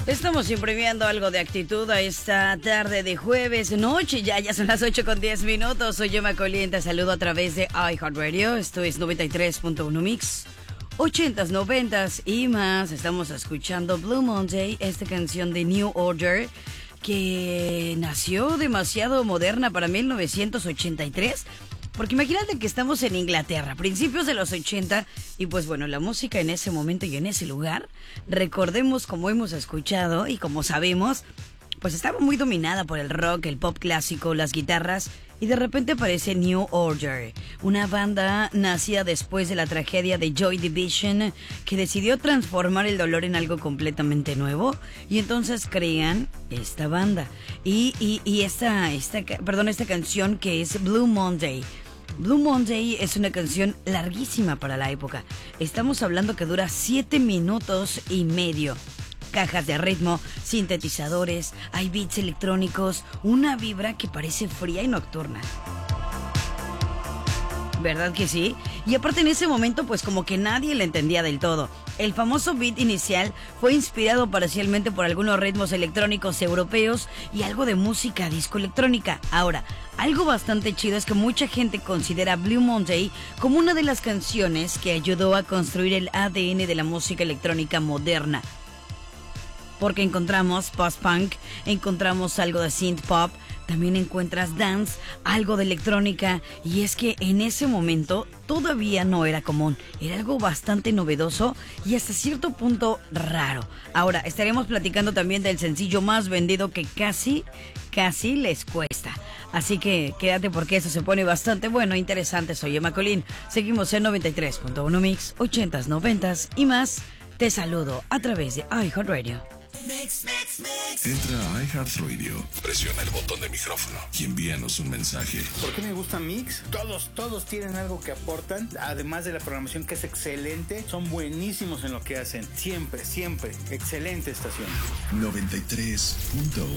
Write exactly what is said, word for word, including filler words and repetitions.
Estamos imprimiendo algo de actitud a esta tarde de jueves, noche, ya, ya son las ocho con diez minutos. Soy Gemma Colín, te saludo a través de iHeartRadio. Esto es noventa y tres punto uno Mix, ochentas, noventas y más. Estamos escuchando Blue Monday, esta canción de New Order, que nació demasiado moderna para mil novecientos ochenta y tres. Porque imagínate que estamos en Inglaterra, principios de los ochenta, y pues bueno, la música en ese momento y en ese lugar, recordemos, como hemos escuchado y como sabemos, pues estaba muy dominada por el rock, el pop clásico, las guitarras, y de repente aparece New Order, una banda nacida después de la tragedia de Joy Division, que decidió transformar el dolor en algo completamente nuevo, y entonces crean esta banda, y, y, y esta, esta, perdón, esta canción que es Blue Monday. Blue Monday es una canción larguísima para la época. Estamos hablando que dura siete minutos y medio. Cajas de ritmo, sintetizadores, hay beats electrónicos, una vibra que parece fría y nocturna. ¿Verdad que sí? Y aparte en ese momento pues como que nadie le entendía del todo. El famoso beat inicial fue inspirado parcialmente por algunos ritmos electrónicos europeos y algo de música disco electrónica. Ahora, algo bastante chido es que mucha gente considera Blue Monday como una de las canciones que ayudó a construir el A D N de la música electrónica moderna. Porque encontramos post-punk, encontramos algo de synth-pop, también encuentras dance, algo de electrónica, y es que en ese momento todavía no era común, era algo bastante novedoso y hasta cierto punto raro. Ahora, estaremos platicando también del sencillo más vendido que casi, casi les cuesta. Así que quédate porque eso se pone bastante bueno e interesante. Soy Gemma Colín, seguimos en noventa y tres punto uno Mix, ochentas, noventas y más. Te saludo a través de iHeartRadio. Mix, mix, mix. Entra a iHeartRadio, presiona el botón de micrófono y envíanos un mensaje. ¿Por qué me gusta Mix? Todos, todos tienen algo que aportan, además de la programación que es excelente, son buenísimos en lo que hacen. Siempre, siempre, excelente estación. noventa y tres punto uno